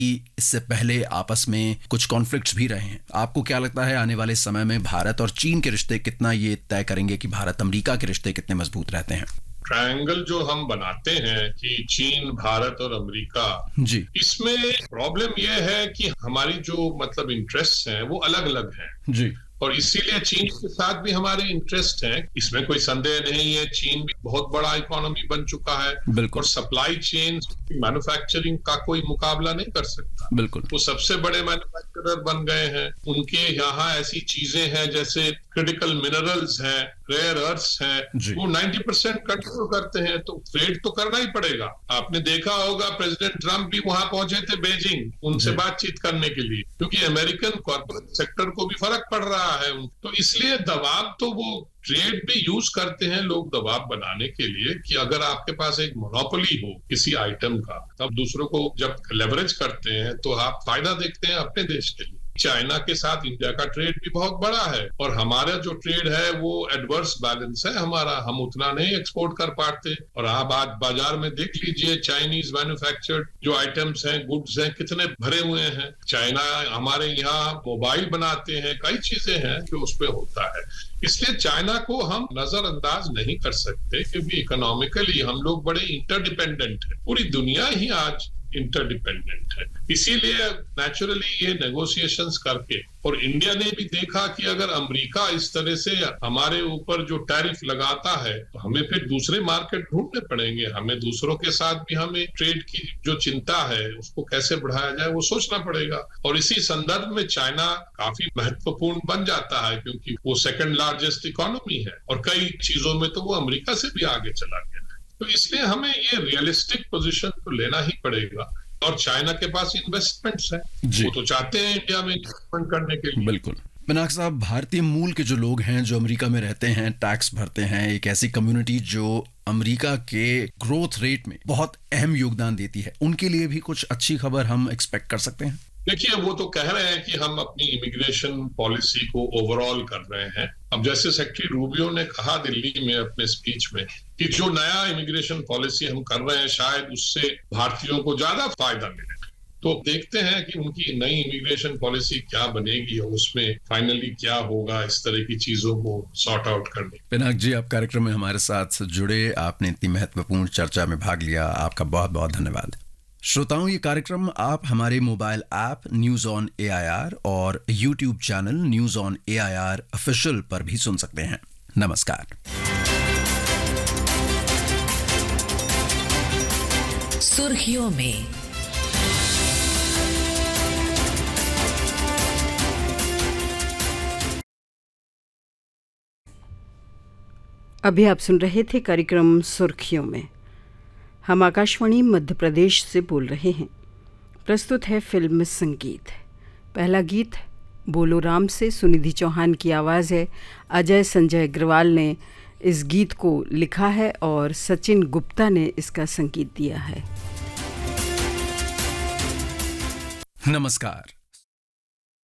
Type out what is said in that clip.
इससे पहले आपस में कुछ कॉन्फ्लिक्ट्स भी रहे हैं। आपको क्या लगता है आने वाले समय में भारत और चीन के रिश्ते कितना ये तय करेंगे कि भारत अमेरिका के रिश्ते कितने मजबूत रहते हैं? ट्रायंगल जो हम बनाते हैं कि चीन, भारत और अमेरिका जी इसमें प्रॉब्लम यह है कि हमारी जो इंटरेस्ट हैं वो अलग अलग हैं जी और इसीलिए चीन के साथ भी हमारे इंटरेस्ट हैं। इसमें कोई संदेह नहीं है, चीन भी बहुत बड़ा इकोनॉमी बन चुका है बिल्कुल और सप्लाई चेन मैन्युफैक्चरिंग का कोई मुकाबला नहीं कर सकता। बिल्कुल वो सबसे बड़े मैन्युफैक्चरर बन गए हैं। उनके यहाँ ऐसी चीजें हैं जैसे क्रिटिकल मिनरल्स हैं, रेयर अर्थ्स हैं, जी वो 90% कंट्रोल करते हैं, तो ट्रेड तो करना ही पड़ेगा। आपने देखा होगा प्रेसिडेंट ट्रंप भी वहां पहुंचे थे बीजिंग उनसे जी बातचीत करने के लिए, क्योंकि अमेरिकन कॉर्पोरेट सेक्टर को भी फर्क पड़ रहा है। तो इसलिए दबाव तो वो ट्रेड भी यूज करते हैं लोग दबाव बनाने के लिए कि अगर आपके पास एक मोनोपोली हो किसी आइटम का, तब दूसरों को जब लेवरेज करते हैं तो आप फायदा देखते हैं अपने देश के लिए। चाइना के साथ इंडिया का ट्रेड भी बहुत बड़ा है और हमारा जो ट्रेड है वो एडवर्स बैलेंस है हमारा, हम उतना नहीं एक्सपोर्ट कर पाते। और आप आज बाजार में देख लीजिए चाइनीज मैन्युफैक्चर्ड जो आइटम्स हैं, गुड्स हैं, कितने भरे हुए हैं। चाइना हमारे यहाँ मोबाइल बनाते हैं, कई चीजें हैं जो उस पर होता है। इसलिए चाइना को हम नजरअंदाज नहीं कर सकते क्योंकि इकोनॉमिकली हम लोग बड़े इंटरडिपेंडेंट हैं। पूरी दुनिया ही आज इंटरडिपेंडेंट है। इसीलिए नेचुरली ये नेगोशिएशंस करके, और इंडिया ने भी देखा कि अगर अमेरिका इस तरह से हमारे ऊपर जो टैरिफ लगाता है तो हमें फिर दूसरे मार्केट ढूंढने पड़ेंगे। हमें दूसरों के साथ भी हमें ट्रेड की जो चिंता है उसको कैसे बढ़ाया जाए वो सोचना पड़ेगा। और इसी संदर्भ में चाइना काफी महत्वपूर्ण बन जाता है क्योंकि वो सेकंड लार्जेस्ट इकोनॉमी है और कई चीजों में तो वो अमेरिका से भी आगे चला गया है। तो इसलिए हमें ये रियलिस्टिक पोजीशन तो लेना ही पड़ेगा। और चाइना के पास इन्वेस्टमेंट्स हैं, वो तो चाहते हैं इंडिया में इन्वेस्टमेंट करने के लिए। बिल्कुल। पिनाक साहब, भारतीय मूल के जो लोग हैं जो अमेरिका में रहते हैं, टैक्स भरते हैं, एक ऐसी कम्युनिटी जो अमेरिका के ग्रोथ रेट में बहुत अहम योगदान देती है, उनके लिए भी कुछ अच्छी खबर हम एक्सपेक्ट कर सकते हैं? देखिए, वो तो कह रहे हैं कि हम अपनी इमिग्रेशन पॉलिसी को ओवरऑल कर रहे हैं। अब जैसे सेक्रेटरी रूबियो ने कहा दिल्ली में अपने स्पीच में कि जो नया इमिग्रेशन पॉलिसी हम कर रहे हैं शायद उससे भारतीयों को ज्यादा फायदा मिले। तो देखते हैं कि उनकी नई इमिग्रेशन पॉलिसी क्या बनेगी और उसमें फाइनली क्या होगा इस तरह की चीजों को सॉर्ट आउट करने। पिनाक जी, आप कार्यक्रम में हमारे साथ जुड़े, आपने इतनी महत्वपूर्ण चर्चा में भाग लिया, आपका बहुत बहुत धन्यवाद। श्रोताओं, ये कार्यक्रम आप हमारे mobile app news on AIR और YouTube channel news on AIR official पर भी सुन सकते हैं। नमस्कार। सुर्खियों में अभी आप सुन रहे थे कार्यक्रम सुर्खियों में। हम आकाशवाणी मध्य प्रदेश से बोल रहे हैं। प्रस्तुत है फिल्म संगीत। पहला गीत बोलो राम से सुनिधि चौहान की आवाज़ है। अजय संजय अग्रवाल ने इस गीत को लिखा है और सचिन गुप्ता ने इसका संगीत दिया है। नमस्कार।